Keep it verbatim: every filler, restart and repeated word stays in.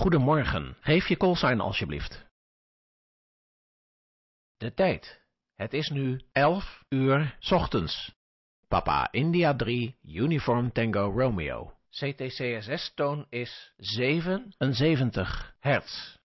Goedemorgen, geef je callsign alsjeblieft. De tijd. Het is nu elf uur 's ochtends. Papa India drie, Uniform Tango Romeo. C T C S S-toon is zevenenzeventig hertz.